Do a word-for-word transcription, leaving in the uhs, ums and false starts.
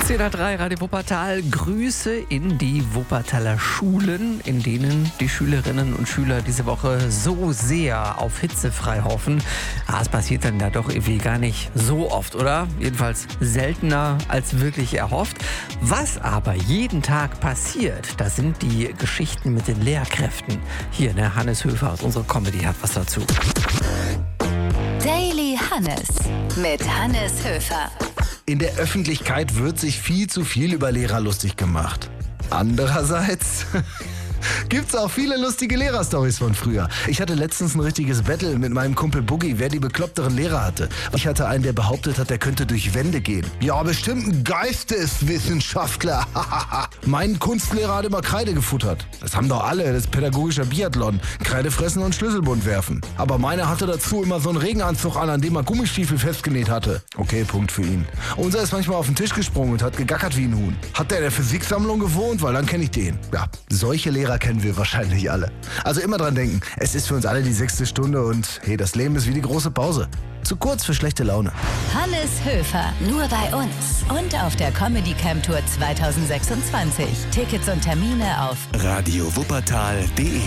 zehn Uhr drei Radio Wuppertal. Grüße in die Wuppertaler Schulen, in denen die Schülerinnen und Schüler diese Woche so sehr auf hitzefrei hoffen. Ah, es passiert dann da doch irgendwie gar nicht so oft, oder? Jedenfalls seltener als wirklich erhofft. Was aber jeden Tag passiert, das sind die Geschichten mit den Lehrkräften. Hier, ne, Hannes Höfer aus unserer Comedy hat was dazu. Daily Hannes mit Hannes Höfer. In der Öffentlichkeit wird sich viel zu viel über Lehrer lustig gemacht. Andererseits gibt's auch viele lustige Lehrerstorys von früher. Ich hatte letztens ein richtiges Battle mit meinem Kumpel Boogie, wer die bekloppteren Lehrer hatte. Ich hatte einen, der behauptet hat, der könnte durch Wände gehen. Ja, bestimmt ein Geisteswissenschaftler. Mein Kunstlehrer hat immer Kreide gefuttert. Das haben doch alle, das ist pädagogischer Biathlon. Kreide fressen und Schlüsselbund werfen. Aber meiner hatte dazu immer so einen Regenanzug an, an dem er Gummistiefel festgenäht hatte. Okay, Punkt für ihn. Unser ist manchmal auf den Tisch gesprungen und hat gegackert wie ein Huhn. Hat der in der Physiksammlung gewohnt? Weil dann kenne ich den. Ja, solche Lehrer kennen wir wahrscheinlich alle. Also immer dran denken, es ist für uns alle die sechste Stunde und hey, das Leben ist wie die große Pause. Zu kurz für schlechte Laune. Hannes Höfer, nur bei uns und auf der Comedy Camp Tour zwanzig sechsundzwanzig. Tickets und Termine auf radio wuppertal punkt de